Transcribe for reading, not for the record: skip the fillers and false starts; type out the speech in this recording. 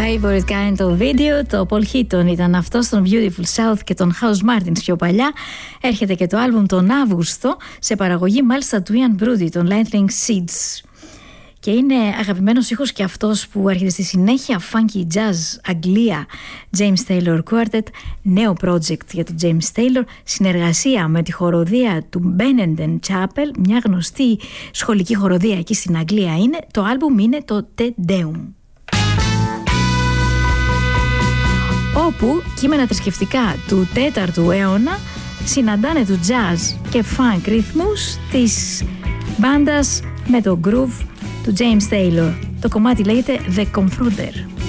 Favorite kind of video, το Paul Heaton ήταν αυτό στον Beautiful South και τον House Martins πιο παλιά. Έρχεται και το άλμπουμ τον Αύγουστο, σε παραγωγή μάλιστα του Ian Broody, των Lightning Seeds. Και είναι αγαπημένος ήχος και αυτός που έρχεται στη συνέχεια, funky jazz, Αγγλία, James Taylor Quartet, νέο project για τον James Taylor, συνεργασία με τη χοροδία του Benenden Chapel, μια γνωστή σχολική χοροδία εκεί στην Αγγλία είναι. Το άλμπουμ είναι το Te Deum, όπου κείμενα θρησκευτικά του 4ου αιώνα συναντάνε του jazz και funk ρυθμούς της μπάντας με το groove του James Taylor. Το κομμάτι λέγεται The Confronter.